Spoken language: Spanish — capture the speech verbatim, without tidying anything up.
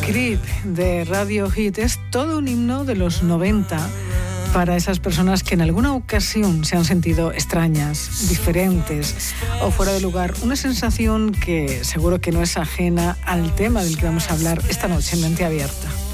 Creep de Radiohead es todo un himno de los noventa para esas personas que en alguna ocasión se han sentido extrañas, diferentes o fuera de lugar. Una sensación que seguro que no es ajena al tema del que vamos a hablar esta noche en Mente Abierta.